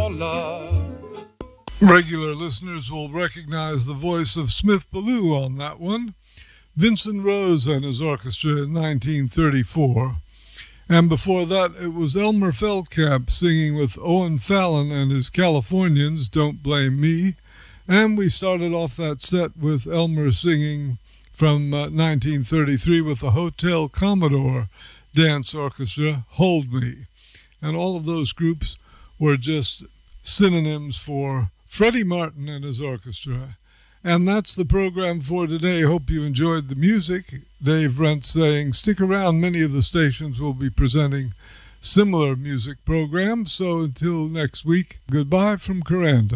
your love. Regular listeners will recognize the voice of Smith Ballou on that one. Vincent Rose and his orchestra in 1934. And before that, it was Elmer Feldkamp singing with Owen Fallon and his Californians, Don't Blame Me. And we started off that set with Elmer singing from 1933 with the Hotel Commodore Dance Orchestra, Hold Me. And all of those groups were just synonyms for Freddie Martin and his orchestra. And that's the program for today. Hope you enjoyed the music. Dave Rentz saying, stick around. Many of the stations will be presenting similar music programs. So until next week, goodbye from Coranda.